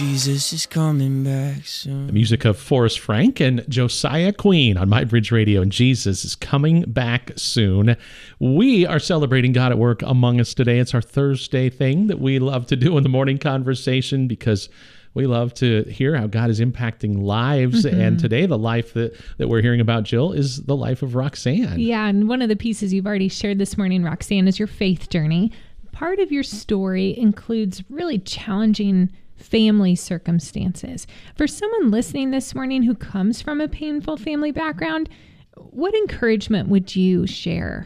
Jesus is coming back soon. The music of Forrest Frank and Josiah Queen on MyBridge Radio, and Jesus is coming back soon. We are celebrating God at work among us today. It's our Thursday thing that we love to do in the morning conversation because we love to hear how God is impacting lives. Mm-hmm. And today, the life that we're hearing about, Jill, is the life of Roxanne. Yeah, and one of the pieces you've already shared this morning, Roxanne, is your faith journey. Part of your story includes really challenging family circumstances. For someone listening this morning who comes from a painful family background, what encouragement would you share?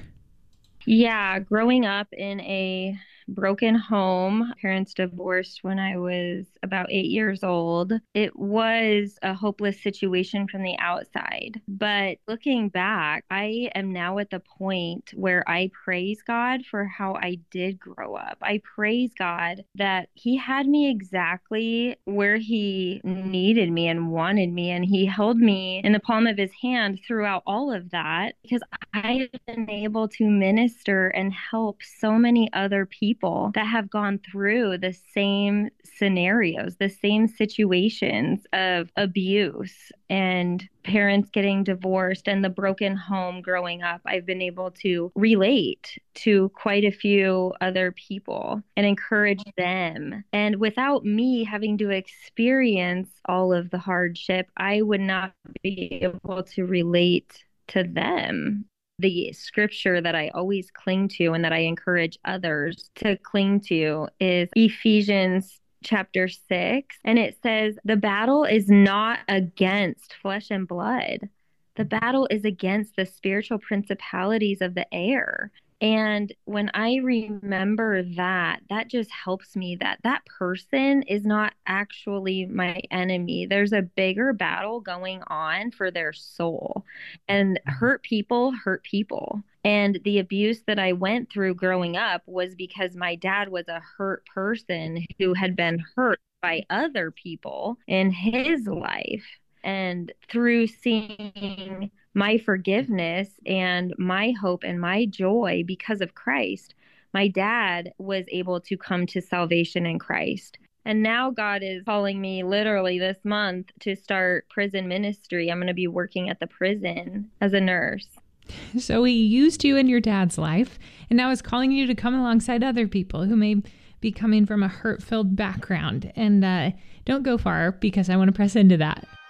Yeah, growing up in a broken home, parents divorced when I was about 8 years old. It was a hopeless situation from the outside. But looking back, I am now at the point where I praise God for how I did grow up. I praise God that He had me exactly where He needed me and wanted me, and He held me in the palm of His hand throughout all of that, because I have been able to minister and help so many other people that have gone through the same scenarios, the same situations of abuse and parents getting divorced and the broken home growing up. I've been able to relate to quite a few other people and encourage them. And without me having to experience all of the hardship, I would not be able to relate to them. The scripture that I always cling to and that I encourage others to cling to is Ephesians chapter 6. And it says, the battle is not against flesh and blood. The battle is against the spiritual principalities of the air. And when I remember that, that just helps me that that person is not actually my enemy. There's a bigger battle going on for their soul. And hurt people hurt people. And the abuse that I went through growing up was because my dad was a hurt person who had been hurt by other people in his life. And through seeing my forgiveness and my hope and my joy because of Christ, my dad was able to come to salvation in Christ. And now God is calling me literally this month to start prison ministry. I'm going to be working at the prison as a nurse. So He used you in your dad's life, and now is calling you to come alongside other people who may be coming from a hurt-filled background. And don't go far, because I want to press into that.